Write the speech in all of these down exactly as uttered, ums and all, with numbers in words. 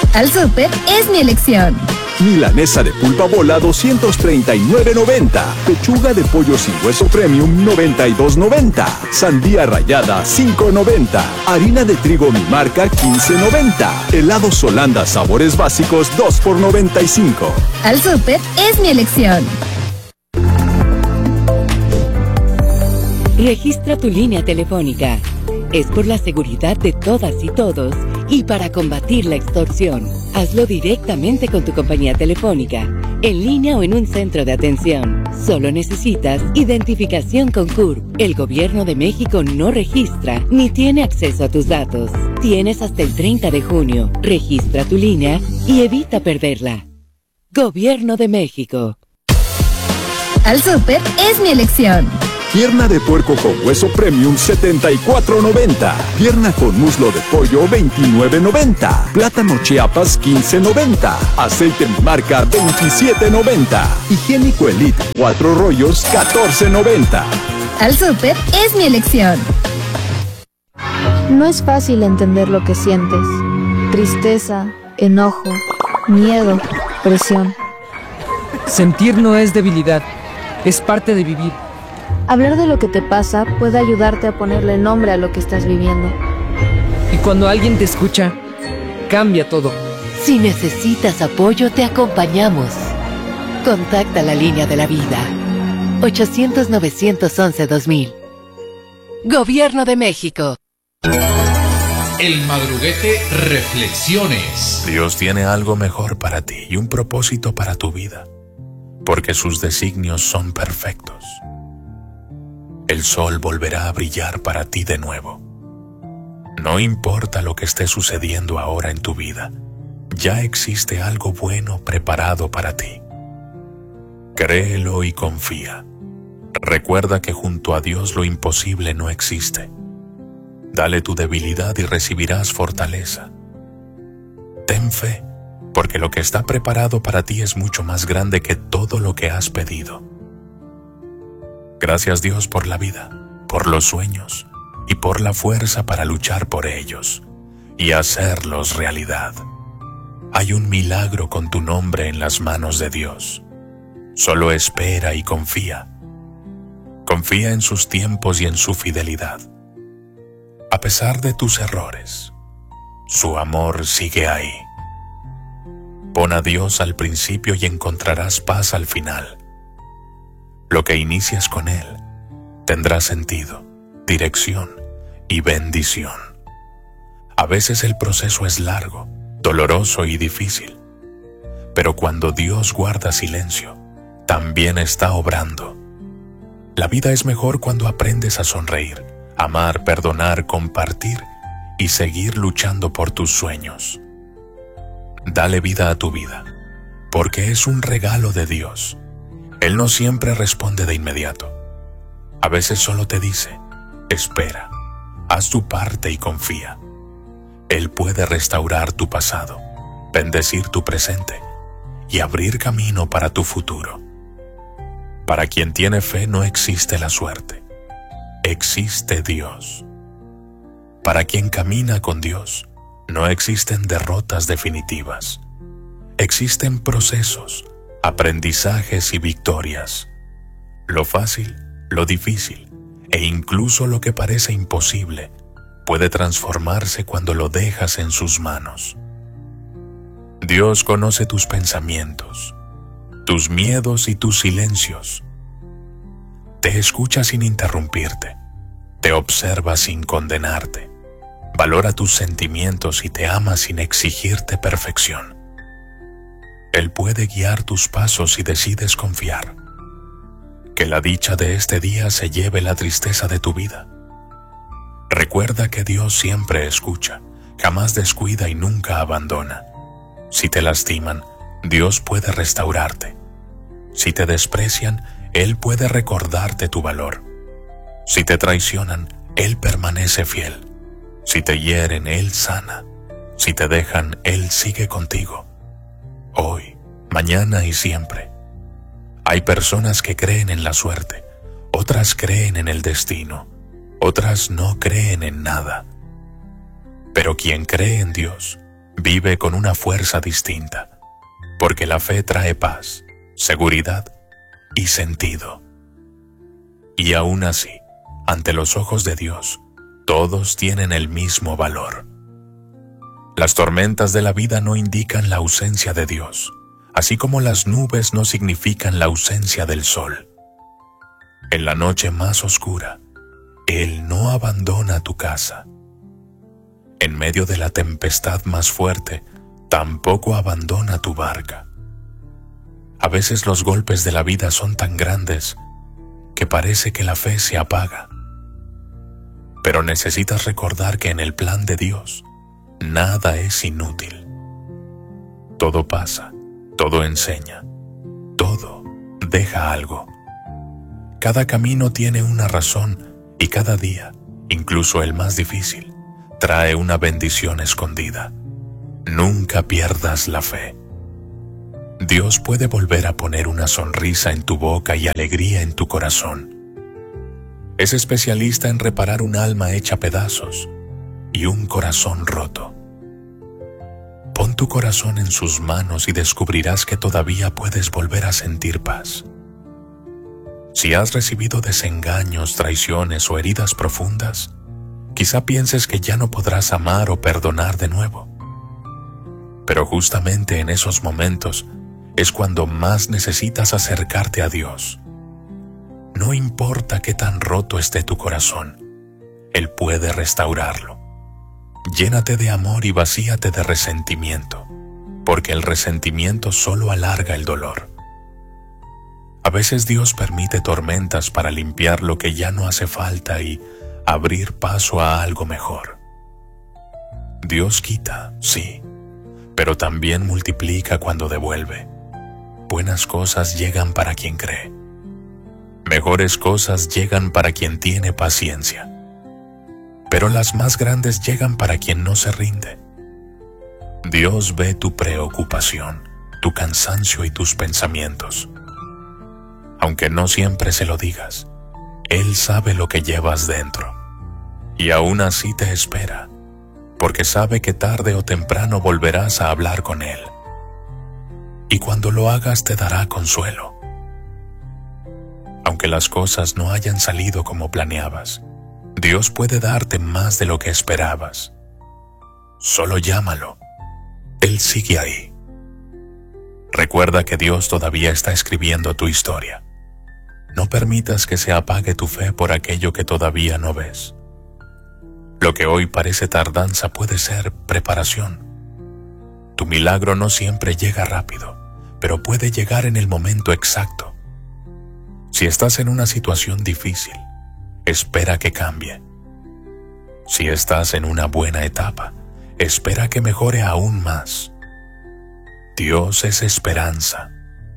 Al súper es mi elección. Milanesa de pulpa bola doscientos treinta y nueve noventa. Pechuga de pollo sin hueso premium noventa y dos noventa. Sandía rallada cinco noventa. Harina de trigo mi marca quince noventa. Helados Holanda sabores básicos dos por noventa y cinco. Al súper es mi elección. Registra tu línea telefónica. Es por la seguridad de todas y todos y para combatir la extorsión. Hazlo directamente con tu compañía telefónica, en línea o en un centro de atención. Solo necesitas identificación con C U R P. El Gobierno de México no registra ni tiene acceso a tus datos. Tienes hasta el treinta de junio. Registra tu línea y evita perderla. Gobierno de México. Al súper es mi elección. Pierna de puerco con hueso premium setenta y cuatro noventa. Pierna con muslo de pollo veintinueve noventa. Plátano Chiapas quince noventa. Aceite marca veintisiete noventa. Higiénico Elite cuatro rollos catorce noventa. Al súper es mi elección. No es fácil entender lo que sientes. Tristeza, enojo, miedo, presión. Sentir no es debilidad, es parte de vivir. Hablar de lo que te pasa puede ayudarte a ponerle nombre a lo que estás viviendo. Y cuando alguien te escucha, cambia todo. Si necesitas apoyo, te acompañamos. Contacta la línea de la vida. ochocientos, novecientos once, dos mil. Gobierno de México. El Madruguete Reflexiones. Dios tiene algo mejor para ti y un propósito para tu vida, porque sus designios son perfectos. El sol volverá a brillar para ti de nuevo. No importa lo que esté sucediendo ahora en tu vida, ya existe algo bueno preparado para ti. Créelo y confía. Recuerda que junto a Dios lo imposible no existe. Dale tu debilidad y recibirás fortaleza. Ten fe, porque lo que está preparado para ti es mucho más grande que todo lo que has pedido. Gracias Dios por la vida, por los sueños y por la fuerza para luchar por ellos y hacerlos realidad. Hay un milagro con tu nombre en las manos de Dios. Solo espera y confía. Confía en sus tiempos y en su fidelidad. A pesar de tus errores, su amor sigue ahí. Pon a Dios al principio y encontrarás paz al final. Lo que inicias con Él tendrá sentido, dirección y bendición. A veces el proceso es largo, doloroso y difícil, pero cuando Dios guarda silencio, también está obrando. La vida es mejor cuando aprendes a sonreír, amar, perdonar, compartir y seguir luchando por tus sueños. Dale vida a tu vida, porque es un regalo de Dios. Él no siempre responde de inmediato. A veces solo te dice, espera, haz tu parte y confía. Él puede restaurar tu pasado, bendecir tu presente y abrir camino para tu futuro. Para quien tiene fe no existe la suerte, existe Dios. Para quien camina con Dios no existen derrotas definitivas, existen procesos, aprendizajes y victorias. Lo fácil, lo difícil e incluso lo que parece imposible puede transformarse cuando lo dejas en sus manos. Dios conoce tus pensamientos, tus miedos y tus silencios. Te escucha sin interrumpirte, te observa sin condenarte, valora tus sentimientos y te ama sin exigirte perfección. Él puede guiar tus pasos si decides confiar. Que la dicha de este día se lleve la tristeza de tu vida. Recuerda que Dios siempre escucha, jamás descuida y nunca abandona. Si te lastiman, Dios puede restaurarte. Si te desprecian, Él puede recordarte tu valor. Si te traicionan, Él permanece fiel. Si te hieren, Él sana. Si te dejan, Él sigue contigo. Hoy, mañana y siempre. Hay personas que creen en la suerte, otras creen en el destino, otras no creen en nada. Pero quien cree en Dios, vive con una fuerza distinta, porque la fe trae paz, seguridad y sentido. Y aún así, ante los ojos de Dios, todos tienen el mismo valor. Las tormentas de la vida no indican la ausencia de Dios, así como las nubes no significan la ausencia del sol. En la noche más oscura, Él no abandona tu casa. En medio de la tempestad más fuerte, tampoco abandona tu barca. A veces los golpes de la vida son tan grandes que parece que la fe se apaga. Pero necesitas recordar que en el plan de Dios, nada es inútil. Todo pasa, todo enseña, todo deja algo. Cada camino tiene una razón y cada día, incluso el más difícil, trae una bendición escondida. Nunca pierdas la fe. Dios puede volver a poner una sonrisa en tu boca y alegría en tu corazón. Es especialista en reparar un alma hecha pedazos y un corazón roto. Pon tu corazón en sus manos y descubrirás que todavía puedes volver a sentir paz. Si has recibido desengaños, traiciones o heridas profundas, quizá pienses que ya no podrás amar o perdonar de nuevo. Pero justamente en esos momentos es cuando más necesitas acercarte a Dios. No importa qué tan roto esté tu corazón, Él puede restaurarlo. Llénate de amor y vacíate de resentimiento, porque el resentimiento solo alarga el dolor. A veces Dios permite tormentas para limpiar lo que ya no hace falta y abrir paso a algo mejor. Dios quita, sí, pero también multiplica cuando devuelve. Buenas cosas llegan para quien cree. Mejores cosas llegan para quien tiene paciencia. Pero las más grandes llegan para quien no se rinde. Dios ve tu preocupación, tu cansancio y tus pensamientos. Aunque no siempre se lo digas, Él sabe lo que llevas dentro. Y aún así te espera, porque sabe que tarde o temprano volverás a hablar con Él. Y cuando lo hagas te dará consuelo. Aunque las cosas no hayan salido como planeabas, Dios puede darte más de lo que esperabas. Solo llámalo. Él sigue ahí. Recuerda que Dios todavía está escribiendo tu historia. No permitas que se apague tu fe por aquello que todavía no ves. Lo que hoy parece tardanza puede ser preparación. Tu milagro no siempre llega rápido, pero puede llegar en el momento exacto. Si estás en una situación difícil, espera que cambie. Si estás en una buena etapa, espera que mejore aún más. Dios es esperanza.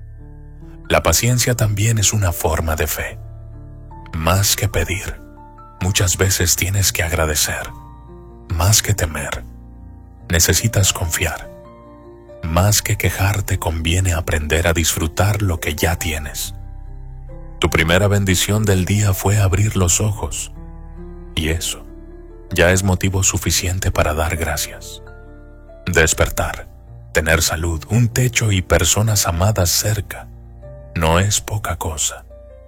La paciencia también es una forma de fe. Más que pedir, muchas veces tienes que agradecer. Más que temer, necesitas confiar. Más que quejarte, conviene aprender a disfrutar lo que ya tienes. Tu primera bendición del día fue abrir los ojos, y eso ya es motivo suficiente para dar gracias. Despertar, tener salud, un techo y personas amadas cerca, no es poca cosa.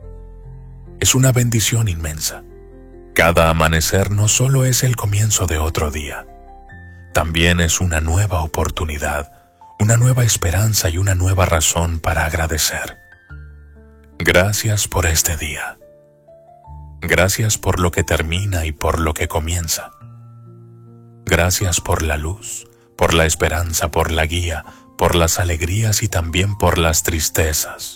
Es una bendición inmensa. Cada amanecer no solo es el comienzo de otro día, también es una nueva oportunidad, una nueva esperanza y una nueva razón para agradecer. Gracias por este día. Gracias por lo que termina y por lo que comienza. Gracias por la luz, por la esperanza, por la guía, por las alegrías y también por las tristezas.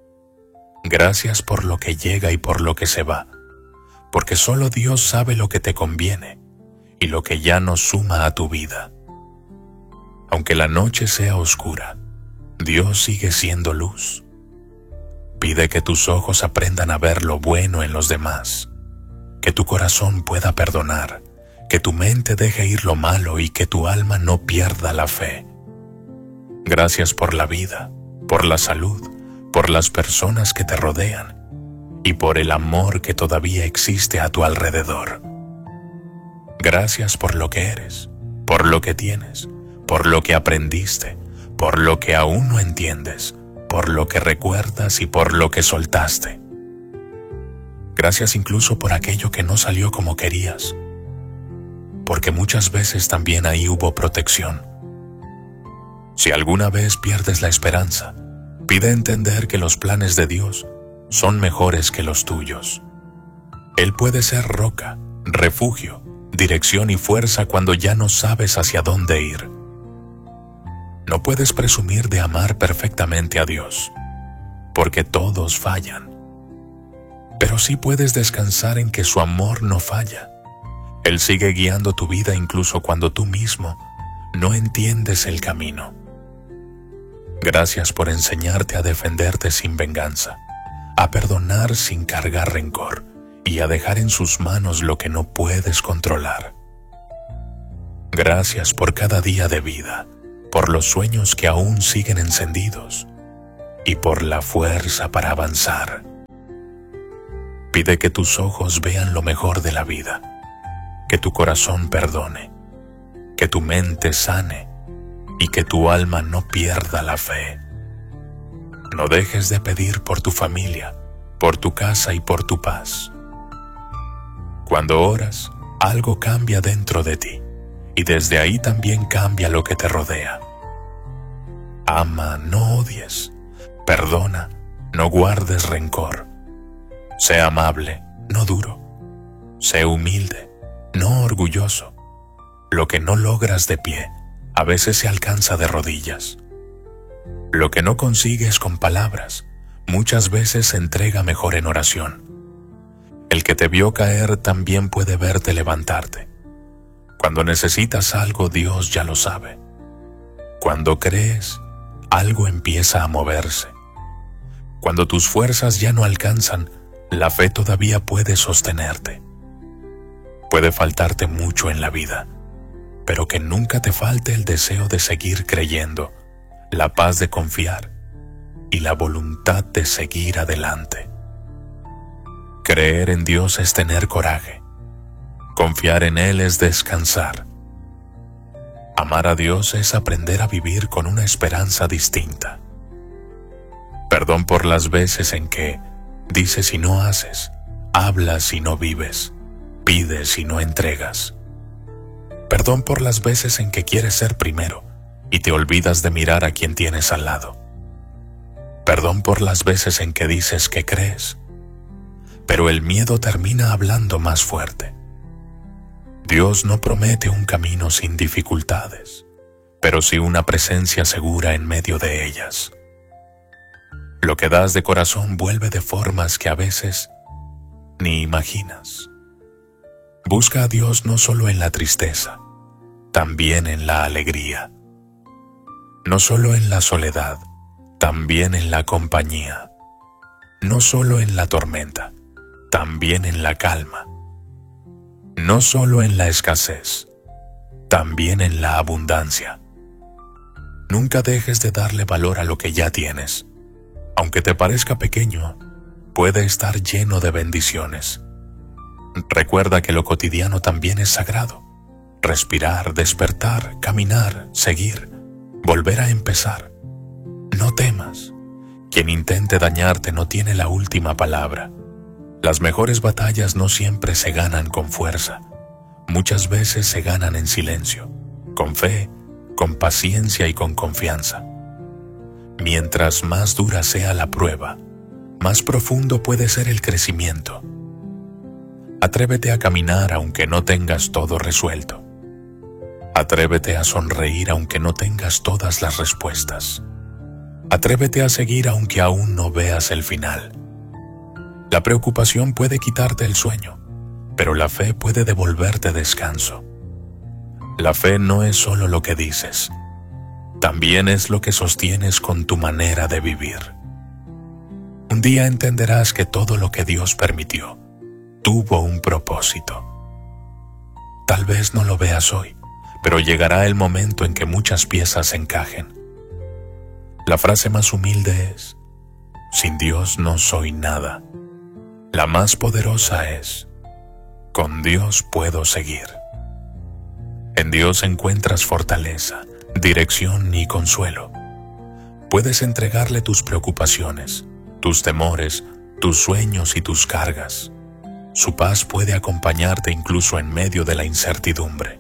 Gracias por lo que llega y por lo que se va, porque solo Dios sabe lo que te conviene y lo que ya no suma a tu vida. Aunque la noche sea oscura, Dios sigue siendo luz. Pide que tus ojos aprendan a ver lo bueno en los demás, que tu corazón pueda perdonar, que tu mente deje ir lo malo y que tu alma no pierda la fe. Gracias por la vida, por la salud, por las personas que te rodean y por el amor que todavía existe a tu alrededor. Gracias por lo que eres, por lo que tienes, por lo que aprendiste, por lo que aún no entiendes, por lo que recuerdas y por lo que soltaste. Gracias incluso por aquello que no salió como querías, porque muchas veces también ahí hubo protección. Si alguna vez pierdes la esperanza, pide entender que los planes de Dios son mejores que los tuyos. Él puede ser roca, refugio, dirección y fuerza cuando ya no sabes hacia dónde ir. No puedes presumir de amar perfectamente a Dios, porque todos fallan. Pero sí puedes descansar en que su amor no falla. Él sigue guiando tu vida incluso cuando tú mismo no entiendes el camino. Gracias por enseñarte a defenderte sin venganza, a perdonar sin cargar rencor y a dejar en sus manos lo que no puedes controlar. Gracias por cada día de vida, por los sueños que aún siguen encendidos y por la fuerza para avanzar. Pide que tus ojos vean lo mejor de la vida, que tu corazón perdone, que tu mente sane y que tu alma no pierda la fe. No dejes de pedir por tu familia, por tu casa y por tu paz. Cuando oras, algo cambia dentro de ti y desde ahí también cambia lo que te rodea. Ama, no odies. Perdona, no guardes rencor. Sé amable, no duro. Sé humilde, no orgulloso. Lo que no logras de pie, a veces se alcanza de rodillas. Lo que no consigues con palabras, muchas veces se entrega mejor en oración. El que te vio caer también puede verte levantarte. Cuando necesitas algo, Dios ya lo sabe. Cuando crees, algo empieza a moverse. Cuando tus fuerzas ya no alcanzan, la fe todavía puede sostenerte. Puede faltarte mucho en la vida, pero que nunca te falte el deseo de seguir creyendo, la paz de confiar y la voluntad de seguir adelante. Creer en Dios es tener coraje. Confiar en Él es descansar. Amar a Dios es aprender a vivir con una esperanza distinta. Perdón por las veces en que dices y no haces, hablas y no vives, pides y no entregas. Perdón por las veces en que quieres ser primero y te olvidas de mirar a quien tienes al lado. Perdón por las veces en que dices que crees, pero el miedo termina hablando más fuerte. Dios no promete un camino sin dificultades, pero sí una presencia segura en medio de ellas. Lo que das de corazón vuelve de formas que a veces ni imaginas. Busca a Dios no solo en la tristeza, también en la alegría. No solo en la soledad, también en la compañía. No solo en la tormenta, también en la calma. No solo en la escasez, también en la abundancia. Nunca dejes de darle valor a lo que ya tienes. Aunque te parezca pequeño, puede estar lleno de bendiciones. Recuerda que lo cotidiano también es sagrado. Respirar, despertar, caminar, seguir, volver a empezar. No temas. Quien intente dañarte no tiene la última palabra. Las mejores batallas no siempre se ganan con fuerza. Muchas veces se ganan en silencio, con fe, con paciencia y con confianza. Mientras más dura sea la prueba, más profundo puede ser el crecimiento. Atrévete a caminar aunque no tengas todo resuelto. Atrévete a sonreír aunque no tengas todas las respuestas. Atrévete a seguir aunque aún no veas el final. La preocupación puede quitarte el sueño, pero la fe puede devolverte descanso. La fe no es solo lo que dices, también es lo que sostienes con tu manera de vivir. Un día entenderás que todo lo que Dios permitió tuvo un propósito. Tal vez no lo veas hoy, pero llegará el momento en que muchas piezas encajen. La frase más humilde es: sin Dios no soy nada. La más poderosa es: con Dios puedo seguir. En Dios encuentras fortaleza, dirección y consuelo. Puedes entregarle tus preocupaciones, tus temores, tus sueños y tus cargas. Su paz puede acompañarte incluso en medio de la incertidumbre.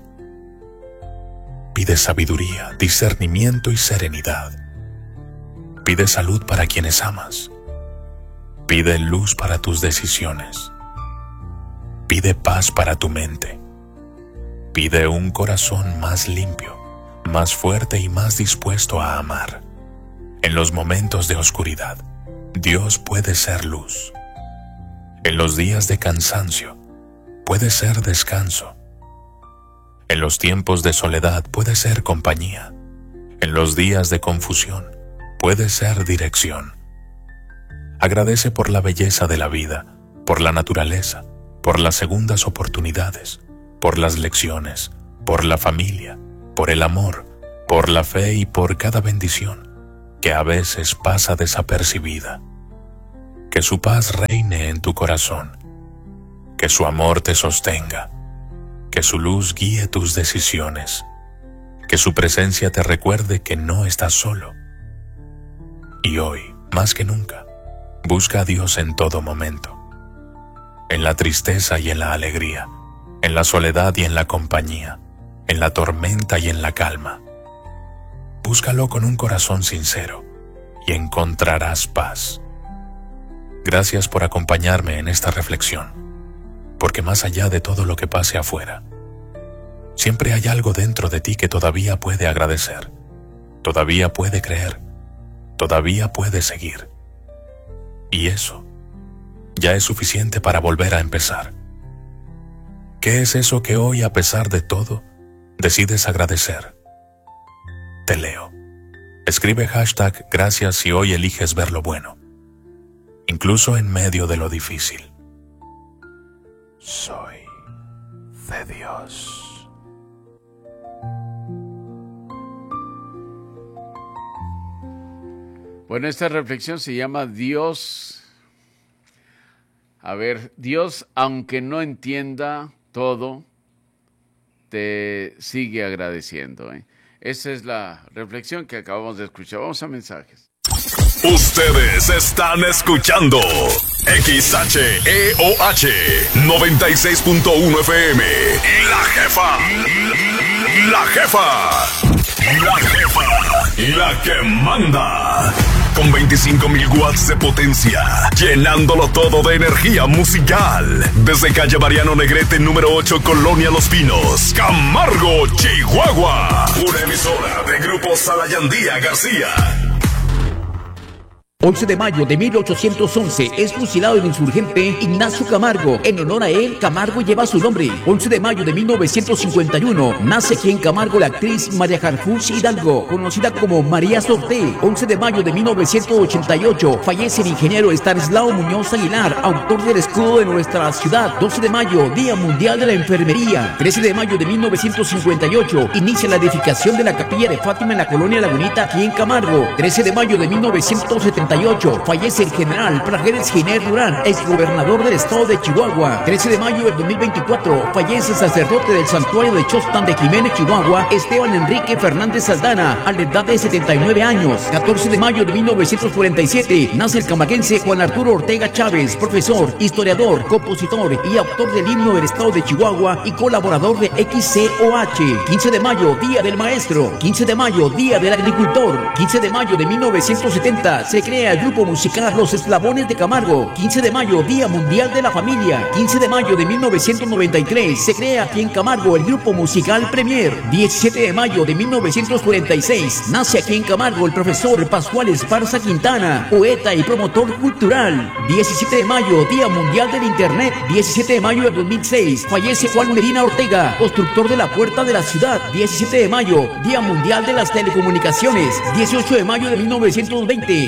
Pide sabiduría, discernimiento y serenidad. Pide salud para quienes amas. Pide luz para tus decisiones. Pide paz para tu mente. Pide un corazón más limpio, más fuerte y más dispuesto a amar. En los momentos de oscuridad, Dios puede ser luz. En los días de cansancio, puede ser descanso. En los tiempos de soledad, puede ser compañía. En los días de confusión, puede ser dirección. Agradece por la belleza de la vida, por la naturaleza, por las segundas oportunidades, por las lecciones, por la familia, por el amor, por la fe y por cada bendición que a veces pasa desapercibida. Que su paz reine en tu corazón, que su amor te sostenga, que su luz guíe tus decisiones, que su presencia te recuerde que no estás solo. Y hoy, más que nunca, busca a Dios en todo momento, en la tristeza y en la alegría, en la soledad y en la compañía, en la tormenta y en la calma. Búscalo con un corazón sincero y encontrarás paz. Gracias por acompañarme en esta reflexión, porque más allá de todo lo que pase afuera, siempre hay algo dentro de ti que todavía puede agradecer, todavía puede creer, todavía puede seguir. Y eso ya es suficiente para volver a empezar. ¿Qué es eso que hoy, a pesar de todo, decides agradecer? Te leo. Escribe hashtag gracias si hoy eliges ver lo bueno, incluso en medio de lo difícil. Soy de Dios. Bueno, esta reflexión se llama Dios. A ver, Dios, aunque no entienda todo, te sigue agradeciendo, ¿eh? Esa es la reflexión que acabamos de escuchar. Vamos a mensajes. Ustedes están escuchando X H E O H noventa y seis punto uno F M. La jefa. La jefa. La jefa. La que manda. Con veinticinco mil watts de potencia, llenándolo todo de energía musical. Desde calle Mariano Negrete número ocho, Colonia Los Pinos, Camargo, Chihuahua. Una emisora de Grupo Salayandía García. once de mayo de mil ochocientos once es fusilado el insurgente Ignacio Camargo. En honor a él, Camargo lleva su nombre. once de mayo de mil novecientos cincuenta y uno nace aquí en Camargo la actriz María Harfuch Hidalgo, conocida como María Sorté. once de mayo de mil novecientos ochenta y ocho fallece el ingeniero Estanislao Muñoz Aguilar, autor del escudo de nuestra ciudad. doce de mayo, Día Mundial de la Enfermería. trece de mayo de mil novecientos cincuenta y ocho inicia la edificación de la Capilla de Fátima en la colonia Lagunita, aquí en Camargo. trece de mayo de mil novecientos setenta y ocho fallece el general Prajeres Giner Durán, exgobernador del estado de Chihuahua. trece de mayo del dos mil veinticuatro fallece el sacerdote del santuario de Chostán de Jiménez, Chihuahua, Esteban Enrique Fernández Saldana, a la edad de setenta y nueve años. catorce de mayo de mil novecientos cuarenta y siete nace el camaguense Juan Arturo Ortega Chávez, profesor, historiador, compositor y autor del himno del estado de Chihuahua y colaborador de X C O H. quince de mayo, Día del Maestro. quince de mayo, Día del Agricultor. quince de mayo de mil novecientos setenta se crea el grupo musical Los Eslabones de Camargo. quince de mayo, Día Mundial de la Familia. quince de mayo de mil novecientos noventa y tres se crea aquí en Camargo el grupo musical Premier. diecisiete de mayo de mil novecientos cuarenta y seis nace aquí en Camargo el profesor Pascual Esparza Quintana, poeta y promotor cultural. diecisiete de mayo, Día Mundial del Internet. diecisiete de mayo de dos mil seis fallece Juan Medina Ortega, constructor de la Puerta de la Ciudad. diecisiete de mayo, Día Mundial de las Telecomunicaciones. dieciocho de mayo de mil novecientos veinte nace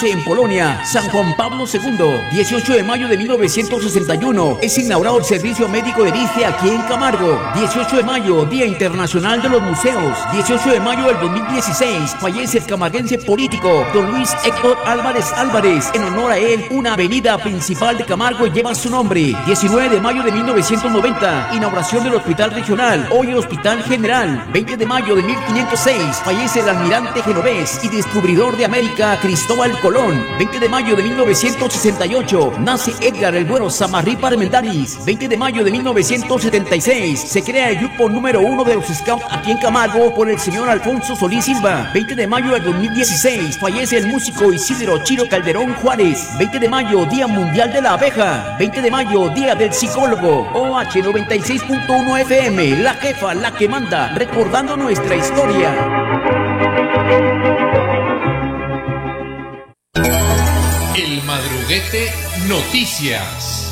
nace en Polonia San Juan Pablo segundo. dieciocho de mayo de mil novecientos sesenta y uno es inaugurado el servicio médico de ISSSTE aquí en Camargo. dieciocho de mayo, Día Internacional de los Museos. dieciocho de mayo del dos mil dieciséis fallece el camarguense político don Luis Héctor Álvarez Álvarez. En honor a él, una avenida principal de Camargo lleva su nombre. diecinueve de mayo de mil novecientos noventa, inauguración del Hospital Regional, hoy el Hospital General. veinte de mayo de mil quinientos seis fallece el almirante genovés y descubridor de América Cristóbal Colón. veinte de mayo de mil novecientos sesenta y ocho nace Edgar el Bueno Samarripa Armendáriz. veinte de mayo de mil novecientos setenta y seis se crea el grupo número uno de los Scouts aquí en Camargo por el señor Alfonso Solís Silva. veinte de mayo del dos mil dieciséis fallece el músico Isidro Chiro Calderón Juárez. veinte de mayo, Día Mundial de la Abeja. veinte de mayo, Día del Psicólogo. O H noventa y seis punto uno F M, la jefa, la que manda, recordando nuestra historia. El Madruguete Noticias.